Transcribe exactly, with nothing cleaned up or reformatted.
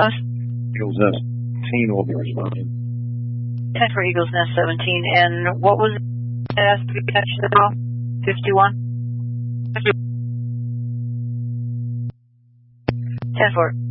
Us? Eagles Nest seventeen will be responding. ten for Eagles Nest seventeen. And what was it asked to be catched at all? fifty-one? ten four.